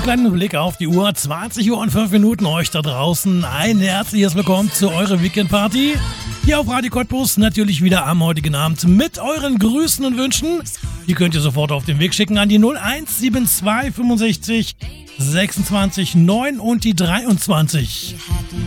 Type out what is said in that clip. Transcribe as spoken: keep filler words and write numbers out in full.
kleinen Blick auf die Uhr. zwanzig Uhr und fünf Minuten euch da draußen. Ein herzliches Willkommen zu eurer Weekend-Party. Hier auf Radio Cottbus natürlich wieder am heutigen Abend mit euren Grüßen und Wünschen. Die könnt ihr sofort auf den Weg schicken an die null eins sieben zwei fünfundsechzig sechsundzwanzig neun und die dreiundzwanzig.